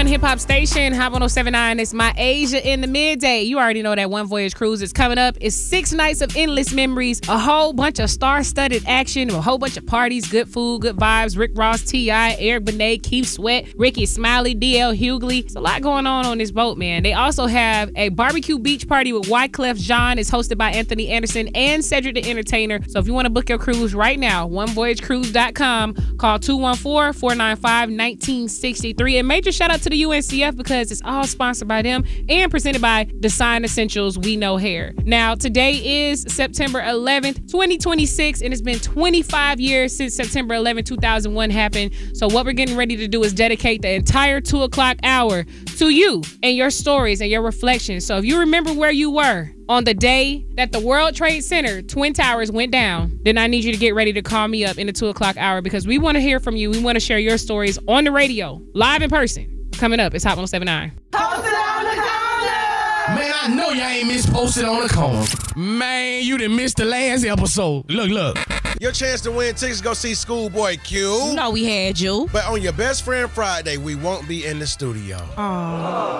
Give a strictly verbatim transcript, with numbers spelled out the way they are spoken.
hip hop station, Hot one oh seven point nine. It's My Asia in the midday. You already know that One Voyage Cruise is coming up. It's six nights of endless memories, a whole bunch of star-studded action, a whole bunch of parties, good food, good vibes. Rick Ross, T I, Eric Benet, Keith Sweat, Ricky Smiley, D L Hughley. It's a lot going on on this boat, man. They also have a barbecue beach party with Wyclef Jean. It's hosted by Anthony Anderson and Cedric the Entertainer. So if you want to book your cruise right now, one voyage cruise dot com. Call two one four, four nine five, one nine six three. And major shout out to the U N C F because it's all sponsored by them and presented by Design Essentials We Know Hair. Now, today is September eleventh, twenty twenty-six, and it's been twenty-five years since September eleventh, two thousand one happened. So what we're getting ready to do is dedicate the entire two o'clock hour to you and your stories and your reflections. So if you remember where you were on the day that the World Trade Center Twin Towers went down, then I need you to get ready to call me up in the two o'clock hour because we want to hear from you. We want to share your stories on the radio, live in person. Coming up, it's Hot one oh seven point nine. Posted on the corner! Man, I know y'all ain't missed Posted on the Corner. Man, you done missed the last episode. Look, look. Your chance to win tickets to go see Schoolboy Q. No, we had you. But on your Best Friend Friday, we won't be in the studio. Aww.